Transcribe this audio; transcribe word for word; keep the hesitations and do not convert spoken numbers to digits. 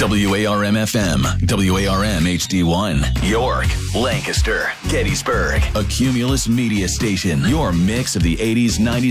W A R M F M, W A R M H D one, York, Lancaster, Gettysburg, a Cumulus media station. Your mix of the eighties, nineties,